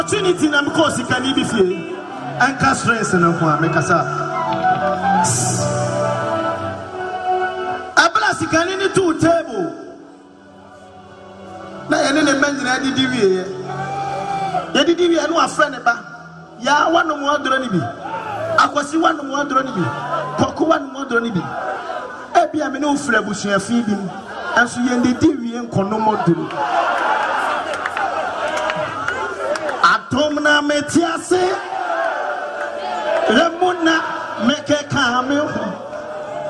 opportunity na because can be fie anka stress na ho amekasa abla sikani ni to table na ene ne manjina didi wie ya didi wie no afre ne ba ya wano mo adoro ni bi akwasi wano mo adoro ni bi koko wano mo adoro ni bi ebi amene ofre abusuafi bi anso ye didi wie nkono moduru atomna metiase remuna meke kame ho